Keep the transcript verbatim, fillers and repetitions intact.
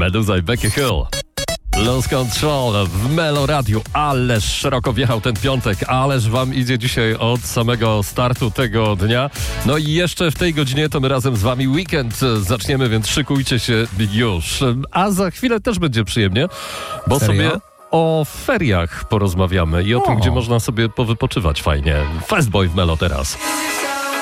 Meduza i Becky Hill. Lose Control w Melo Radiu. Ależ szeroko wjechał ten piątek, ależ wam idzie dzisiaj od samego startu tego dnia. No i jeszcze w tej godzinie to my razem z wami weekend zaczniemy, więc szykujcie się już. A za chwilę też będzie przyjemnie, bo Serio? sobie o feriach porozmawiamy i o, o tym, gdzie można sobie powypoczywać fajnie. Fastboy w Melo teraz.